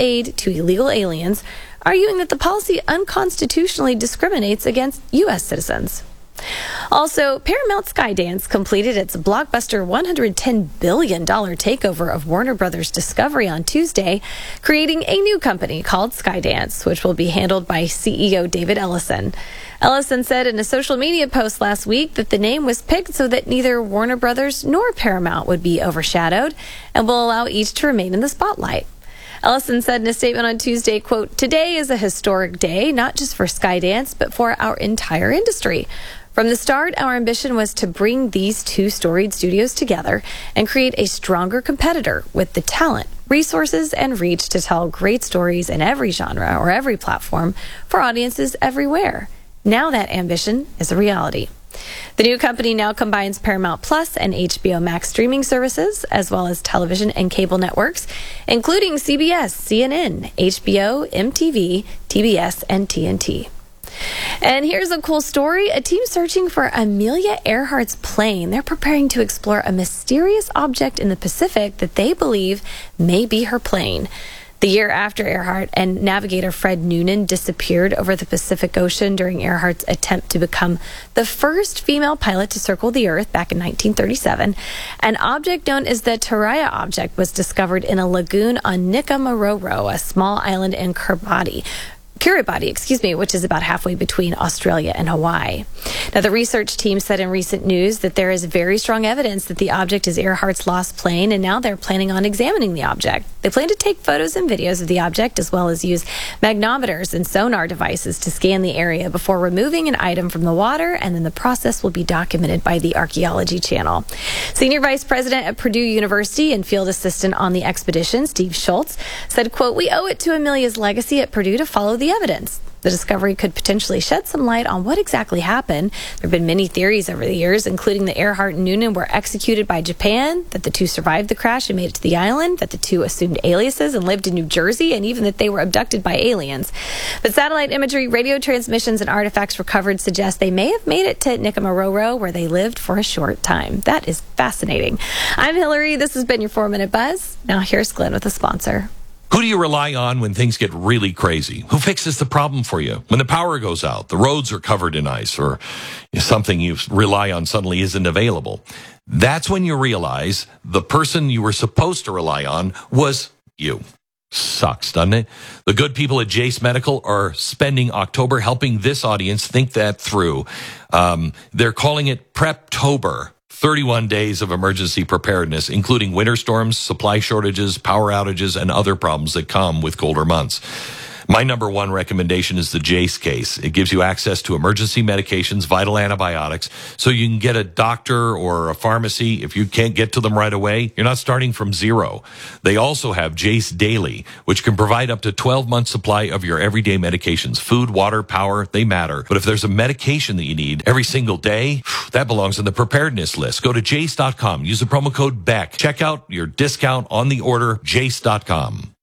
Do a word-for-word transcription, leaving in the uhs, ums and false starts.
aid to illegal aliens, arguing that the policy unconstitutionally discriminates against U S citizens. Also, Paramount Skydance completed its blockbuster one hundred ten billion dollars takeover of Warner Brothers Discovery on Tuesday, creating a new company called Skydance, which will be handled by C E O David Ellison. Ellison said in a social media post last week that the name was picked so that neither Warner Brothers nor Paramount would be overshadowed and will allow each to remain in the spotlight. Ellison said in a statement on Tuesday, quote, "Today is a historic day, not just for Skydance, but for our entire industry. From the start, our ambition was to bring these two storied studios together and create a stronger competitor with the talent, resources, and reach to tell great stories in every genre or every platform for audiences everywhere. Now that ambition is a reality." The new company now combines Paramount Plus and H B O Max streaming services, as well as television and cable networks, including C B S, C N N, H B O, M T V, T B S, and T N T. And here's a cool story. A team searching for Amelia Earhart's plane. They're preparing to explore a mysterious object in the Pacific that they believe may be her plane. The year after Earhart and navigator Fred Noonan disappeared over the Pacific Ocean during Earhart's attempt to become the first female pilot to circle the Earth back in nineteen thirty-seven, an object known as the Taraya object was discovered in a lagoon on Nikumaroro, a small island in Kiribati. Kiribati, excuse me, which is about halfway between Australia and Hawaii. Now, the research team said in recent news that there is very strong evidence that the object is Earhart's lost plane, and now they're planning on examining the object. They plan to take photos and videos of the object, as well as use magnometers and sonar devices to scan the area before removing an item from the water, and then the process will be documented by the Archaeology Channel. Senior Vice President at Purdue University and Field Assistant on the expedition, Steve Schultz, said, quote, "We owe it to Amelia's legacy at Purdue to follow the evidence. The discovery could potentially shed some light on what exactly happened. There have been many theories over the years, including that Earhart and Noonan were executed by Japan, that the two survived the crash and made it to the island, that the two assumed aliases and lived in New Jersey, and even that they were abducted by aliens. But satellite imagery, radio transmissions, and artifacts recovered suggest they may have made it to Nikumaroro, where they lived for a short time." That is fascinating. I'm Hillary. This has been your four-Minute Buzz. Now here's Glenn with a sponsor. Who do you rely on when things get really crazy? Who fixes the problem for you? When the power goes out, the roads are covered in ice, or something you rely on suddenly isn't available. That's when you realize the person you were supposed to rely on was you. Sucks, doesn't it? The good people at Jace Medical are spending October helping this audience think that through. Um, they're calling it Preptober. thirty-one days of emergency preparedness, including winter storms, supply shortages, power outages, and other problems that come with colder months. My number one recommendation is the Jace case. It gives you access to emergency medications, vital antibiotics, so you can get a doctor or a pharmacy. If you can't get to them right away, you're not starting from zero. They also have Jace Daily, which can provide up to twelve months supply of your everyday medications. Food, water, power, they matter. But if there's a medication that you need every single day, that belongs on the preparedness list. Go to jace dot com. Use the promo code B E C K. Check out your discount on the order, jace dot com.